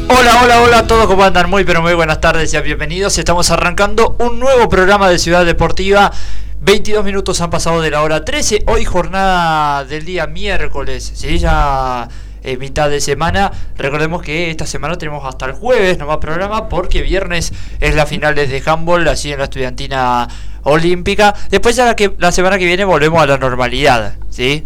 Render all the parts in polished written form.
Hola, hola, hola a todos, ¿cómo andan? Muy, pero muy buenas tardes y bienvenidos. Estamos arrancando un nuevo programa de Ciudad Deportiva. 22 minutos han pasado de la hora 13. Hoy jornada del día miércoles, ¿sí? Ya mitad de semana. Recordemos que esta semana tenemos hasta el jueves nomás programa, porque viernes es la finales de handball, así en la Estudiantina Olímpica. Después ya la semana que viene volvemos a la normalidad, ¿sí?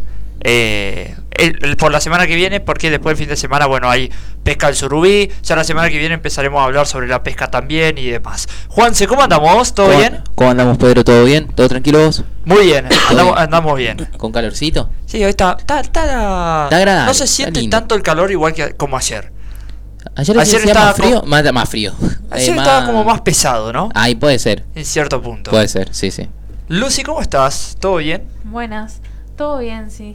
Por la semana que viene, porque después del fin de semana, bueno, hay pesca al surubí. Ya la semana que viene empezaremos a hablar sobre la pesca también y demás. Juanse, ¿cómo andamos? ¿Todo bien? ¿Cómo andamos, Pedro? ¿Todo bien? ¿Todo tranquilo vos? Muy bien, andamos bien. ¿Con calorcito? Sí, hoy está agradable. No se siente tanto el calor igual que como ayer. Ayer estaba más frío, más frío. Ayer estaba como más pesado, ¿no? Ahí puede ser. En cierto punto. Puede ser, sí. Lucy, ¿cómo estás? ¿Todo bien? Buenas, todo bien, sí.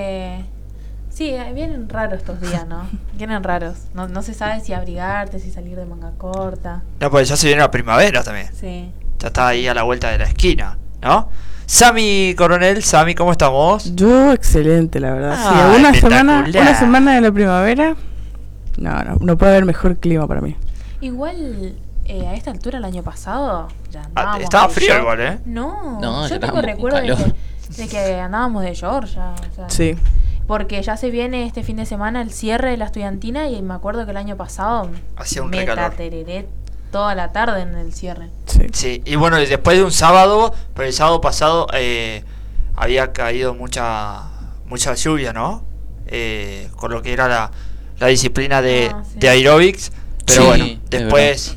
Sí, vienen raros estos días, ¿no? Vienen raros. No se sabe si abrigarte, si salir de manga corta. No, pues ya se viene la primavera también. Sí. Ya está ahí a la vuelta de la esquina, ¿no? Sami Coronel, Sami, ¿cómo estamos? Yo excelente, la verdad. Ah, sí, una semana de la primavera. No puede haber mejor clima para mí. Igual, a esta altura el año pasado ya andábamos estaba frío igual, ¿eh? No, yo tengo recuerdo de que andábamos de short ya. O sea, sí. Porque ya se viene este fin de semana el cierre de la Estudiantina y me acuerdo que el año pasado hacía un me recalor. tatereré toda la tarde en el cierre. Sí, y bueno, después de un sábado, pero el sábado pasado había caído mucha lluvia, ¿no? Con lo que era la disciplina de aeróbics, pero sí, bueno, después,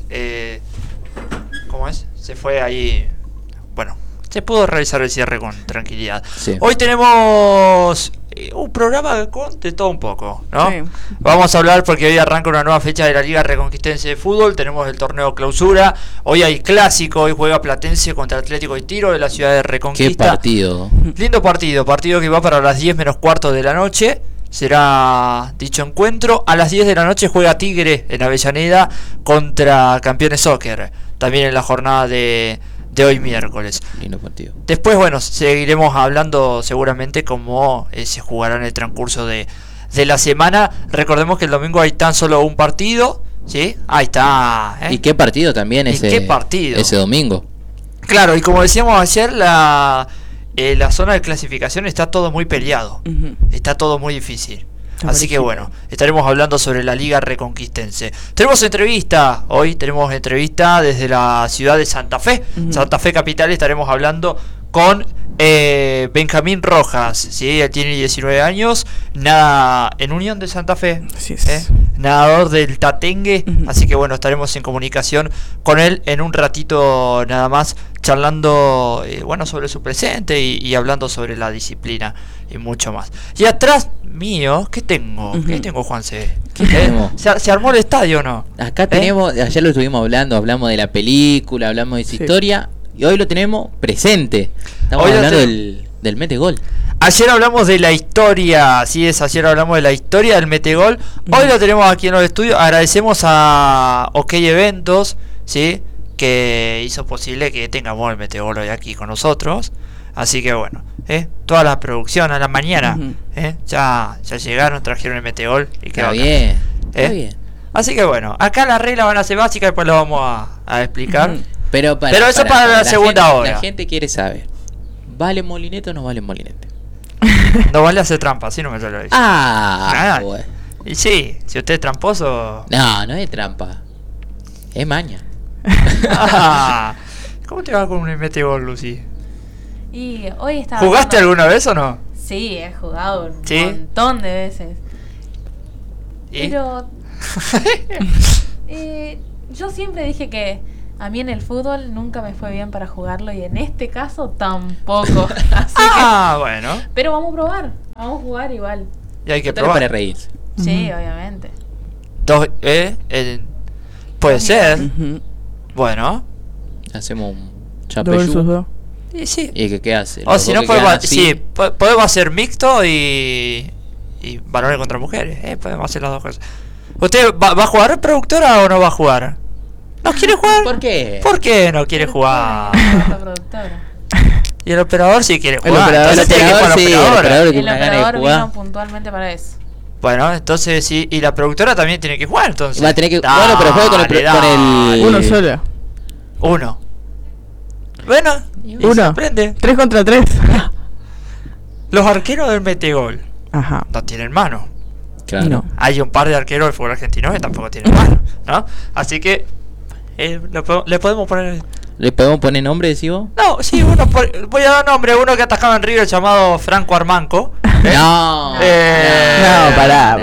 ¿cómo es? Se fue ahí, bueno, se pudo realizar el cierre con tranquilidad. Sí. Hoy tenemos un programa con de todo un poco, ¿no? Sí. Vamos a hablar porque hoy arranca una nueva fecha de la Liga Reconquistense de Fútbol. Tenemos el torneo clausura. Hoy hay clásico. Hoy juega Platense contra Atlético de Tiro de la ciudad de Reconquista. Qué partido. Lindo partido que va para las 10 menos cuarto de la noche. Será dicho encuentro. A las 10 de la noche juega Tigre en Avellaneda contra Campeones Soccer. También en la jornada de hoy miércoles. Lindo partido. Después, bueno, seguiremos hablando seguramente cómo se jugará en el transcurso de la semana. Recordemos que el domingo hay tan solo un partido, ¿sí? Ahí está. ¿Y qué partido también ese domingo? Claro, y como decíamos ayer, la zona de clasificación está todo muy peleado. Uh-huh. Está todo muy difícil. Así que bueno, estaremos hablando sobre la Liga Reconquistense. Tenemos entrevista, hoy tenemos entrevista desde la ciudad de Santa Fe. Uh-huh. Santa Fe capital, estaremos hablando con Benjamín Rojas, ¿sí? Él tiene 19 años, nada en Unión de Santa Fe, sí, sí. Nadador del Tatengue. Uh-huh. Así que bueno, estaremos en comunicación con él en un ratito nada más, charlando sobre su presente y hablando sobre la disciplina y mucho más. Y atrás mío, ¿qué tengo? Uh-huh. ¿Qué tengo, Juanse? ¿Qué tenemos? ¿Se armó el estadio o no? Acá tenemos, ayer lo estuvimos hablamos de la película, hablamos de su historia, y hoy lo tenemos presente. Estamos hablando del Metegol. Ayer hablamos de la historia, así es, ayer hablamos de la historia del Metegol. Hoy lo tenemos aquí en los estudios. Agradecemos a OK Eventos, ¿sí? Que hizo posible que tengamos el Metegol hoy aquí con nosotros. Así que bueno, toda la producción a la mañana, uh-huh. ya llegaron, trajeron el Metegol y Está bien, está bien. Así que bueno, acá las reglas van a ser básicas, después lo vamos a explicar. Uh-huh. Pero eso para la segunda hora. La gente quiere saber, ¿vale molinete o no vale molinete? No vale hacer trampa, así no me suele decir. Bueno. Y sí, si usted es tramposo. No es trampa, es maña. ¿Cómo te va con un Metegol, Lucy? Y hoy estaba ¿Jugaste alguna vez o no? Sí, he jugado un montón de veces. ¿Y? Pero yo siempre dije que a mí en el fútbol nunca me fue bien para jugarlo, y en este caso tampoco. Así bueno. Pero vamos a probar, vamos a jugar igual. Y hay que probar. Para reírse. Sí, obviamente. Puede ser. Uh-huh. Bueno. Hacemos un 2 versus 2. Y sí. ¿Y qué hace? O si no, podemos hacer mixto y varones contra mujeres. Podemos hacer las dos cosas. ¿Usted va a jugar, productora, o no va a jugar? ¿No quiere jugar? ¿Por qué? ¿Por qué no quiere jugar? Y el operador sí quiere jugar. El operador tiene que jugar el operador vino puntualmente para eso. Bueno, entonces sí, y la productora también tiene que jugar, entonces. Va a tener que. Bueno, pero juega con el. Uno solo. Uno. Bueno, y Uno. se aprende. 3 contra 3. Los arqueros del Metegol Ajá. no tienen mano. Claro. No. Hay un par de arqueros del fútbol argentino que tampoco tienen mano, ¿no? Así que le podemos poner. ¿Le podemos poner nombre, decís vos? No, sí, voy a dar nombre, uno que atajaba en River llamado Franco Armanco. No. No, pará.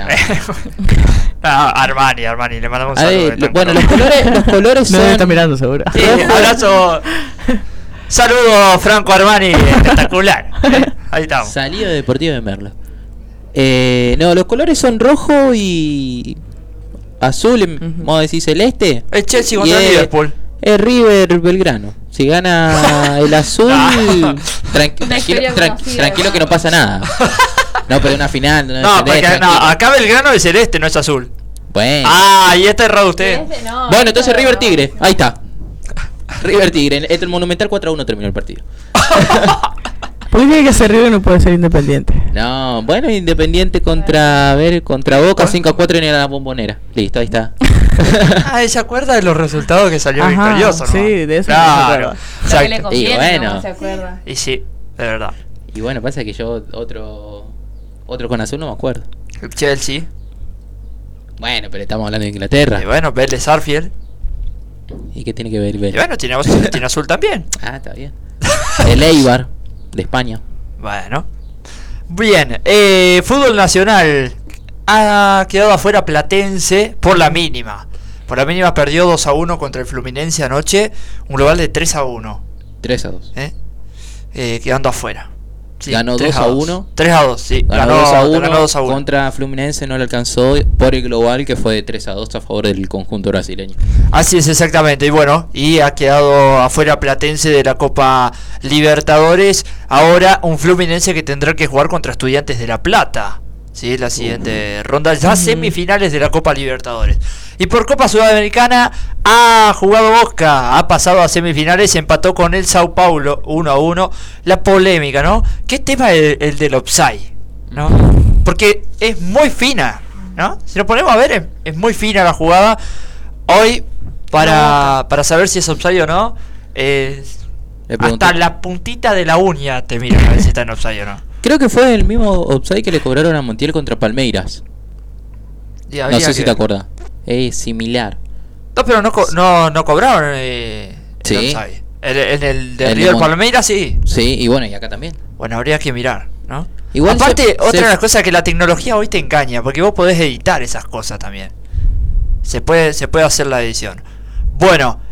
No, Armani, le mandamos un A saludo. ver, bueno, los colores No son. me está mirando seguro. Sí, abrazo. Saludo Franco Armani, espectacular. Ahí estamos. Salida deportiva de Merlo. No, los colores son rojo y azul, vamos a decir celeste. Es Chelsea Y contra Liverpool. Es River Belgrano. Si gana el azul, tranquilo que no pasa nada. No, pero una final. No, porque acá Belgrano es celeste, no es azul. Bueno. Y está errado usted. Bueno, entonces River Tigre. Ahí está. River Tigre. El Monumental 4-1 terminó el partido. ¿Por qué tiene que ser River y no puede ser Independiente? No, bueno, Independiente contra Boca 5-4 en la Bombonera. Listo, ahí está. ¿Se acuerda de los resultados que salió Ajá, victorioso, no? sí, de eso claro. no se Lo que le Exacto. conviene, Y bueno. no se acuerda. Y sí, de verdad. Y bueno, pasa que yo otro con azul no me acuerdo. Chelsea. Bueno, pero estamos hablando de Inglaterra. Y bueno, Vélez Arfield. ¿Y qué tiene que ver? Y bueno, tiene azul también. Ah, está bien. El Eibar, de España. Bueno. Bien, fútbol nacional. Ha quedado afuera Platense por la mínima. Por la mínima perdió 2-1 contra el Fluminense anoche. Un global de 3-1. 3-2. Quedando afuera. Sí, Ganó 2-1. 3-2, sí. Ganó 2-1 2-1. contra Fluminense, no le alcanzó por el global que fue de 3-2 a favor del conjunto brasileño. Así es, exactamente. Y bueno, y ha quedado afuera Platense de la Copa Libertadores. Ahora un Fluminense que tendrá que jugar contra Estudiantes de La Plata. Sí, la siguiente ronda, ya semifinales de la Copa Libertadores. Y por Copa Sudamericana ha jugado Boca, ha pasado a semifinales, empató con el Sao Paulo 1-1. La polémica, ¿no? ¿Qué tema es el del offside? ¿No? Porque es muy fina, ¿no? Si lo ponemos a ver, es muy fina la jugada. Hoy, para saber si es offside o no, hasta la puntita de la uña te miran a ver si está en offside o no. Creo que fue el mismo offside que le cobraron a Montiel contra Palmeiras. No sé si te acuerdas. Es similar. No, pero no cobraron Sí. el offside. En el de El River de Palmeiras sí. Sí, y bueno, y acá también. Bueno, habría que mirar, ¿no? Igual aparte, otra de las cosas que la tecnología hoy te engaña, porque vos podés editar esas cosas también. Se puede hacer la edición. Bueno,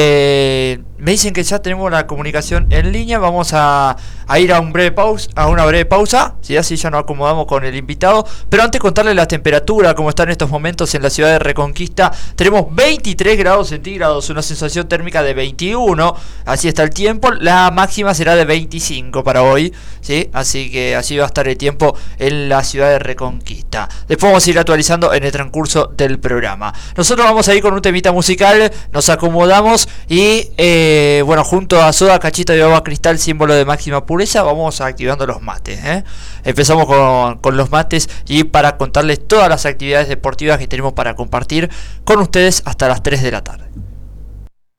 me dicen que ya tenemos la comunicación en línea. Vamos a ir a una breve pausa. Si así ya nos acomodamos con el invitado. Pero antes contarle la temperatura, como está en estos momentos en la ciudad de Reconquista. Tenemos 23 grados centígrados, una sensación térmica de 21. Así está el tiempo. La máxima será de 25 para hoy, ¿sí? Así que así va a estar el tiempo en la ciudad de Reconquista. Después vamos a ir actualizando en el transcurso del programa. Nosotros vamos a ir con un temita musical. Nos acomodamos y bueno, junto a soda, cachita de agua cristal, símbolo de máxima pureza, vamos activando los mates. Empezamos con los mates y para contarles todas las actividades deportivas que tenemos para compartir con ustedes hasta las 3 de la tarde.